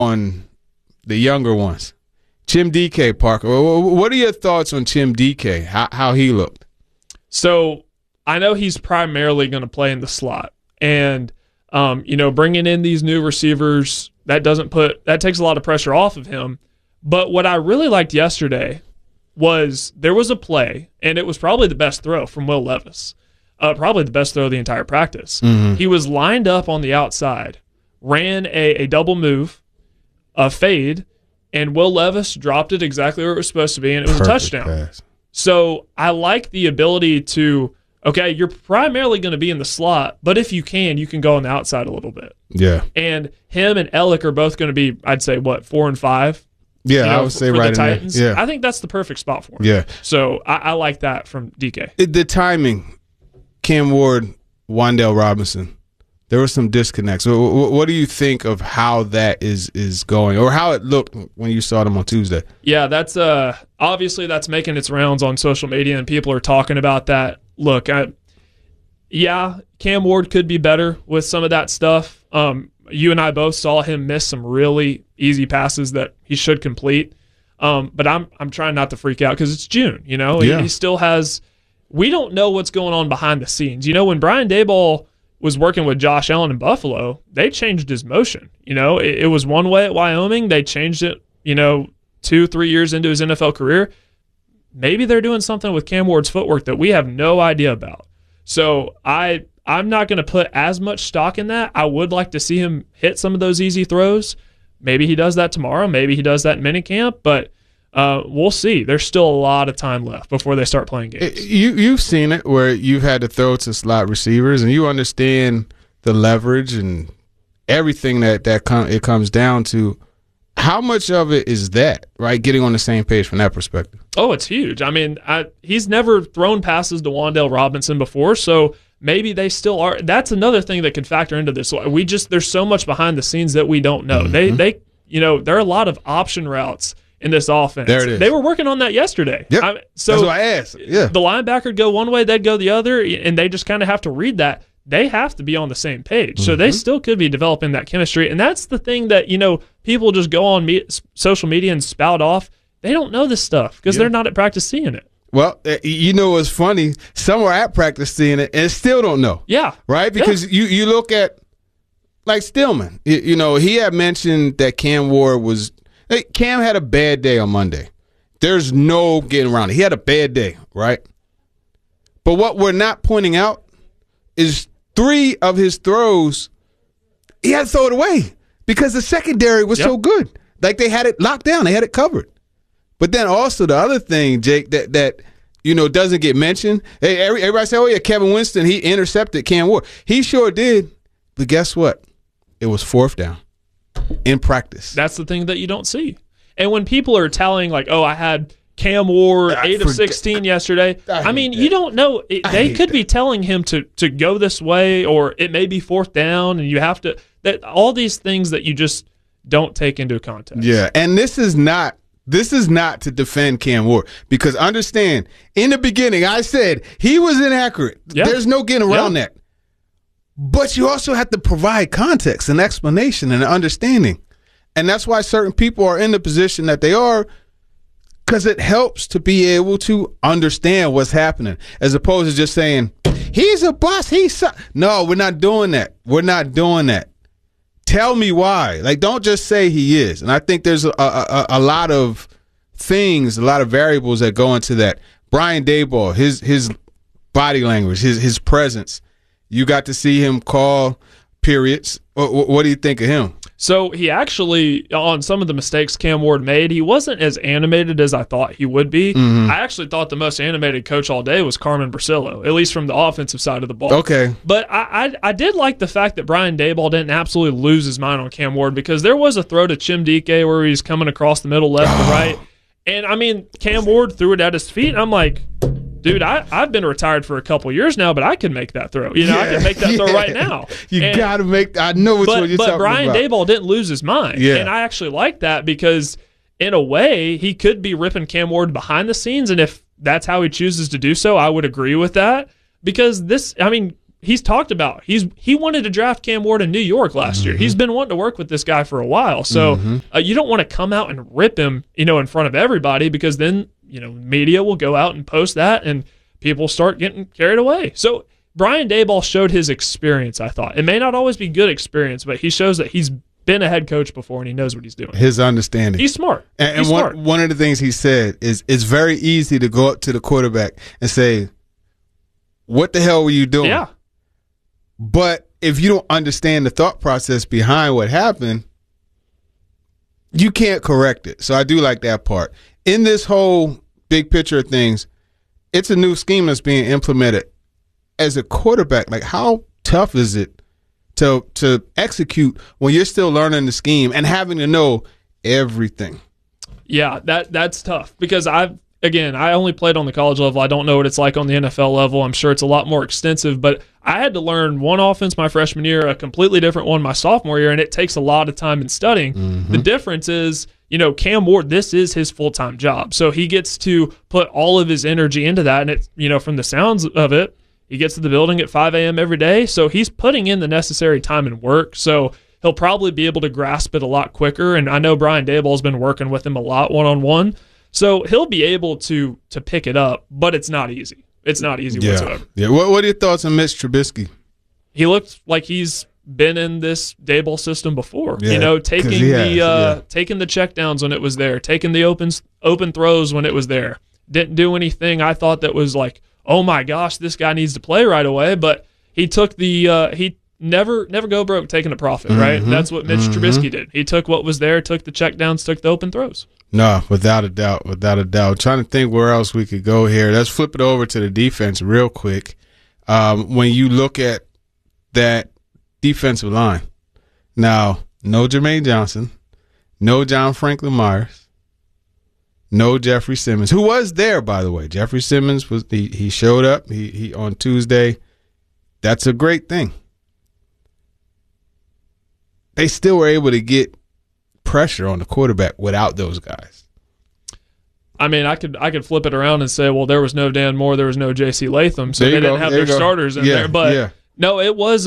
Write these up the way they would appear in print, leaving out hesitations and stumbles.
on the younger ones. Chim DK, Parker. What are your thoughts on Chim DK, how he looked? So I know he's primarily going to play in the slot. And, bringing in these new receivers, that takes a lot of pressure off of him. But what I really liked yesterday was there was a play, and it was probably the best throw from Will Levis. Probably the best throw of the entire practice. Mm-hmm. He was lined up on the outside, ran a double move, a fade, and Will Levis dropped it exactly where it was supposed to be, and it was a touchdown. Pass. So I like the ability to, okay, you're primarily going to be in the slot, but if you can go on the outside a little bit. Yeah. And him and Ellick are both going to be, I'd say, 4 and 5? Yeah, I would say right in there. Yeah. I think that's the perfect spot for him. Yeah. So I like that from DK. The timing, Cam Ward, Wan'Dale Robinson, there were some disconnects. What do you think of how that is going, or how it looked when you saw them on Tuesday? Yeah, that's obviously that's making its rounds on social media, and people are talking about that. Look, Cam Ward could be better with some of that stuff. You and I both saw him miss some really easy passes that he should complete. But I'm trying not to freak out because it's June. He still has. We don't know what's going on behind the scenes. When Brian Daboll was working with Josh Allen in Buffalo, they changed his motion. It was one way at Wyoming. They changed it, 2-3 years into his NFL career. Maybe they're doing something with Cam Ward's footwork that we have no idea about. So I'm not going to put as much stock in that. I would like to see him hit some of those easy throws. Maybe he does that tomorrow. Maybe he does that in minicamp. But we'll see. There's still a lot of time left before they start playing games. You've seen it where you've had to throw to slot receivers, and you understand the leverage and everything that it comes down to. How much of it is that, right, getting on the same page from that perspective? Oh, it's huge. I mean, he's never thrown passes to Wan'Dale Robinson before, so maybe they still are. That's another thing that could factor into this. There's so much behind the scenes that we don't know. Mm-hmm. There are a lot of option routes in this offense. There it is. They were working on that yesterday. Yep. So that's what I asked. Yeah. The linebacker would go one way, they'd go the other, and they just kind of have to read that. They have to be on the same page. Mm-hmm. So they still could be developing that chemistry. And that's the thing that, people just go on social media and spout off. They don't know this stuff because they're not at practice seeing it. Well, what's funny? Some are at practice seeing it and still don't know. Yeah. Right? Because you look at, like, Stillman. He had mentioned that Cam Ward Cam had a bad day on Monday. There's no getting around it. He had a bad day, right? But what we're not pointing out is 3 of his throws, he had to throw it away because the secondary was so good. Like, they had it locked down. They had it covered. But then also the other thing, Jake, that doesn't get mentioned. Hey, everybody say, oh, yeah, Kevin Winston, he intercepted Cam Ward. He sure did. But guess what? It was 4th down in practice. That's the thing that you don't see. And when people are telling, like, oh, I had Cam Ward 8 of 16 yesterday. You don't know. They could be telling him to go this way, or it may be 4th down, and you have to – all these things that you just don't take into context. Yeah, and this is not to defend Cam Ward, because understand, in the beginning I said he was inaccurate. Yeah. There's no getting around that. But you also have to provide context and explanation and understanding. And that's why certain people are in the position that they are, because it helps to be able to understand what's happening, as opposed to just saying, he's a bust, No, we're not doing that. We're not doing that. Tell me why. Like, don't just say he is. And I think there's a lot of things, a lot of variables that go into that. Brian Daboll, his body language, his presence. You got to see him call periods. What do you think of him? So he actually, on some of the mistakes Cam Ward made, he wasn't as animated as I thought he would be. Mm-hmm. I actually thought the most animated coach all day was Carmen Brasillo, at least from the offensive side of the ball. Okay. But I did like the fact that Brian Daboll didn't absolutely lose his mind on Cam Ward, because there was a throw to Chim DK where he's coming across the middle, left to right. And, Cam Ward threw it at his feet, and I'm like, dude, I've been retired for a couple years now, but I can make that throw. I can make that throw right now. You got to make – I know which one you're talking about. But Brian Daboll didn't lose his mind. Yeah. And I actually like that, because in a way he could be ripping Cam Ward behind the scenes, and if that's how he chooses to do so, I would agree with that. Because he's talked about he wanted to draft Cam Ward in New York last year. He's been wanting to work with this guy for a while. So you don't want to come out and rip him, in front of everybody, because then, media will go out and post that and people start getting carried away. So Brian Daboll showed his experience, I thought. It may not always be good experience, but he shows that he's been a head coach before and he knows what he's doing. His understanding. He's smart. And one of the things he said is it's very easy to go up to the quarterback and say, what the hell were you doing? Yeah. But if you don't understand the thought process behind what happened, you can't correct it. So I do like that part. In this whole big picture of things, it's a new scheme that's being implemented. As a quarterback, like, how tough is it to execute when you're still learning the scheme and having to know everything? Yeah, that's tough, because I only played on the college level. I don't know what it's like on the NFL level. I'm sure it's a lot more extensive, but I had to learn one offense my freshman year, a completely different one my sophomore year, and it takes a lot of time in studying. The difference is, Cam Ward, this is his full-time job. So he gets to put all of his energy into that, and it's, from the sounds of it, he gets to the building at 5 a.m. every day, so he's putting in the necessary time and work. So he'll probably be able to grasp it a lot quicker, and I know Brian Daboll's been working with him a lot one-on-one. So he'll be able to pick it up, but it's not easy. It's not easy whatsoever. Yeah. What are your thoughts on Mitch Trubisky? He looked like he's been in this Daboll system before. Taking the checkdowns when it was there, taking the open throws when it was there. Didn't do anything I thought that was like, oh my gosh, this guy needs to play right away. But he took he never go broke taking a profit, right? That's what Mitch Trubisky did. He took what was there, took the checkdowns, took the open throws. No, without a doubt. Trying to think where else we could go here. Let's flip it over to the defense real quick. When you look at that defensive line, now, no Jermaine Johnson, no John Franklin Myers, no Jeffrey Simmons, who was there, by the way. Jeffrey Simmons he showed up he on Tuesday. That's a great thing. They still were able to get pressure on the quarterback without those guys. I mean, I could flip it around and say, well, there was no Dan Moore, there was no J.C. Latham, so they didn't have their starters in there. But no, it was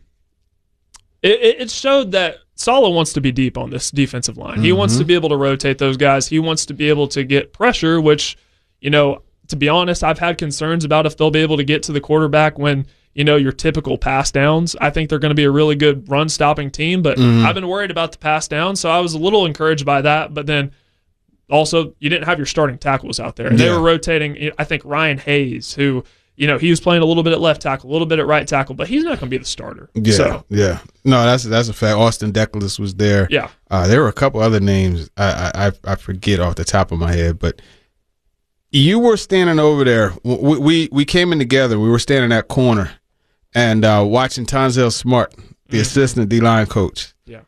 it showed that Saleh wants to be deep on this defensive line. He wants to be able to rotate those guys. He wants to be able to get pressure, which, to be honest, I've had concerns about if they'll be able to get to the quarterback when, your typical pass downs. I think they're going to be a really good run-stopping team, but I've been worried about the pass downs, so I was a little encouraged by that. But then also, you didn't have your starting tackles out there. And they were rotating, I think, Ryan Hayes, who, he was playing a little bit at left tackle, a little bit at right tackle, but he's not going to be the starter. Yeah. No, that's a fact. Austin Deculus was there. Yeah. There were a couple other names I forget off the top of my head, but you were standing over there. We came in together. We were standing at corner and watching Tanzel Smart, the assistant D-line coach. Yeah.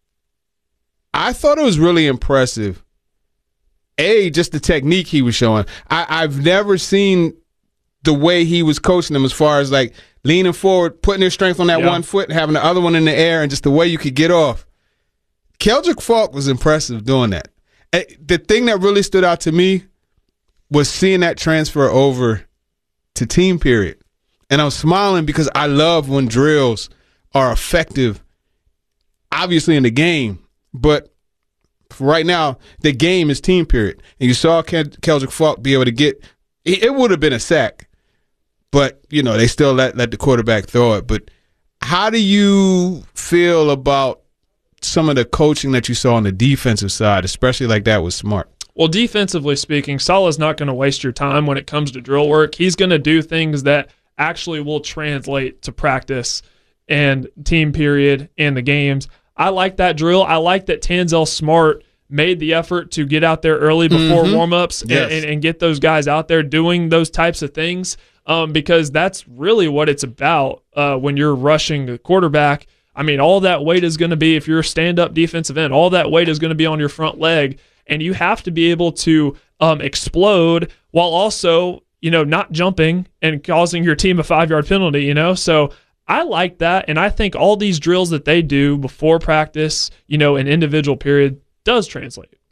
I thought it was really impressive. Just the technique he was showing. I've never seen the way he was coaching them as far as like leaning forward, putting their strength on that one foot and having the other one in the air, and just the way you could get off. Keldrick Faulk was impressive doing that. The thing that really stood out to me was seeing that transfer over to team period. And I'm smiling because I love when drills are effective, obviously in the game, but right now the game is team period. And you saw Keldrick Faulk be able to get – it would have been a sack, but, they still let the quarterback throw it. But how do you feel about some of the coaching that you saw on the defensive side, especially like that with Smart? Well, defensively speaking, Saleh's not going to waste your time when it comes to drill work. He's going to do things that actually will translate to practice and team period and the games. I like that drill. I like that Tanzel Smart made the effort to get out there early before warm-ups and get those guys out there doing those types of things, because that's really what it's about when you're rushing the quarterback. I mean, all that weight is going to be, if you're a stand-up defensive end, all that weight is going to be on your front leg, and you have to be able to explode while also, not jumping and causing your team a 5-yard penalty, So I like that, and I think all these drills that they do before practice, an individual period, does translate.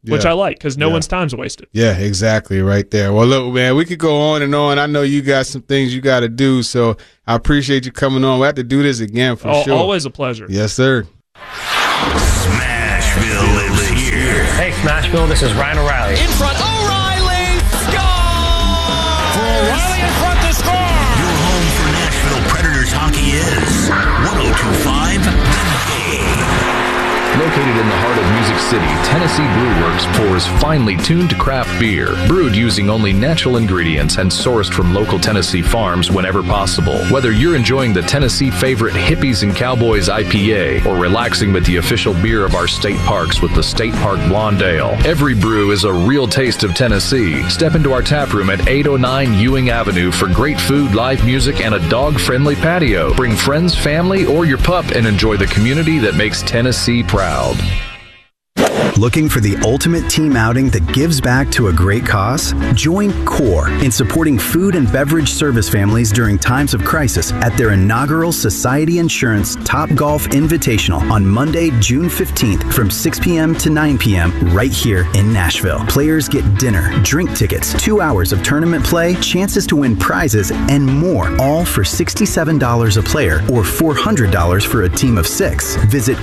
which I like because no one's time's wasted. Yeah, exactly, right there. Well, look, man, we could go on and on. I know you got some things you got to do, so I appreciate you coming on. We have to do this again for sure. Always a pleasure. Yes, sir. Smashville lives here. Hey, Smashville, this is Ryan O'Reilly. In front, O'Reilly, score! For O'Reilly in front to score! Your home for Nashville Predators hockey is 102.5 The Game. Located in the heart of Music City, Tennessee Brew Works pours finely tuned craft beer, brewed using only natural ingredients and sourced from local Tennessee farms whenever possible. Whether you're enjoying the Tennessee favorite Hippies and Cowboys IPA or relaxing with the official beer of our state parks with the State Park Blonde Ale, every brew is a real taste of Tennessee. Step into our tap room at 809 Ewing Avenue for great food, live music, and a dog-friendly patio. Bring friends, family, or your pup and enjoy the community that makes Tennessee proud. Looking for the ultimate team outing that gives back to a great cause? Join CORE in supporting food and beverage service families during times of crisis at their inaugural Society Insurance Topgolf Invitational on Monday, June 15th from 6 p.m. to 9 p.m. right here in Nashville. Players get dinner, drink tickets, 2 hours of tournament play, chances to win prizes, and more, all for $67 a player or $400 for a team of 6. Visit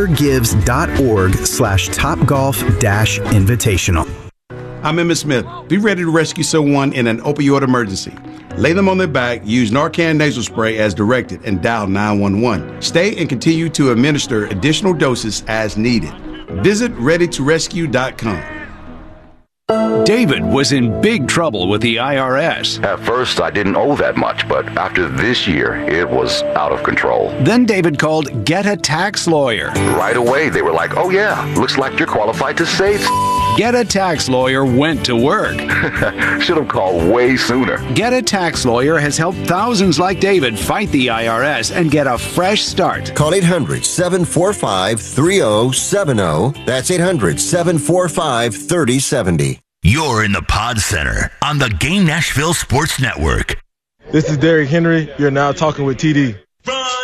coregives.org/topgolf-invitational. I'm Emmett Smith. Be ready to rescue someone in an opioid emergency. Lay them on their back, use Narcan nasal spray as directed, and dial 911. Stay and continue to administer additional doses as needed. Visit readytorescue.com. David was in big trouble with the IRS. At first, I didn't owe that much, but after this year, it was out of control. Then David called Get a Tax Lawyer. Right away, they were like, oh yeah, looks like you're qualified to save. Get a Tax Lawyer went to work. Should have called way sooner. Get a Tax Lawyer has helped thousands like David fight the IRS and get a fresh start. Call 800-745-3070. That's 800-745-3070. You're in the Pod Center on the Game Nashville Sports Network. This is Derrick Henry. You're now talking with TD.